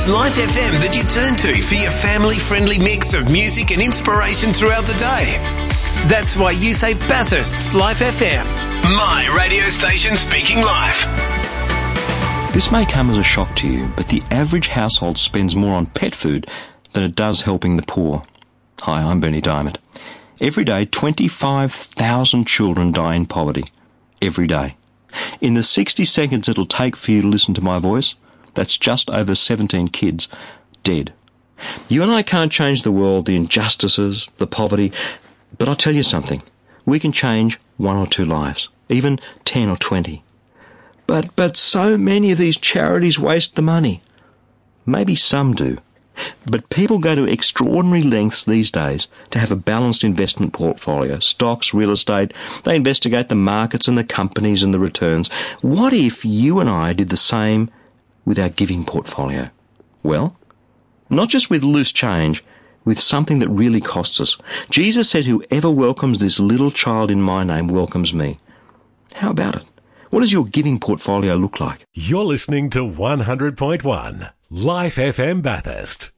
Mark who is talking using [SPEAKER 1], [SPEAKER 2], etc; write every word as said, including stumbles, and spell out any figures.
[SPEAKER 1] It's Life F M that you turn to for your family-friendly mix of music and inspiration throughout the day. That's why you say Bathurst's Life F M. My radio station speaking life.
[SPEAKER 2] This may come as a shock to you, but the average household spends more on pet food than it does helping the poor. Hi, I'm Bernie Diamond. Every day, twenty-five thousand children die in poverty. Every day. In the sixty seconds it'll take for you to listen to my voice, that's just over seventeen kids dead. You and I can't change the world, the injustices, the poverty, but I'll tell you something. We can change one or two lives, even ten or twenty. But, but so many of these charities waste the money. Maybe some do. But people go to extraordinary lengths these days to have a balanced investment portfolio, stocks, real estate. They investigate the markets and the companies and the returns. What if you and I did the same with our giving portfolio? Well, not just with loose change, with something that really costs us. Jesus said, whoever welcomes this little child in my name welcomes me. How about it? What does your giving portfolio look like?
[SPEAKER 3] You're listening to one hundred point one Life F M Bathurst.